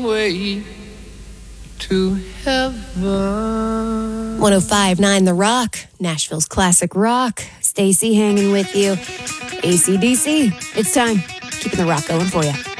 way to heaven. 105.9 The Rock, Nashville's classic rock. Stacy hanging with you. AC/DC. It's time. Keeping the rock going for you.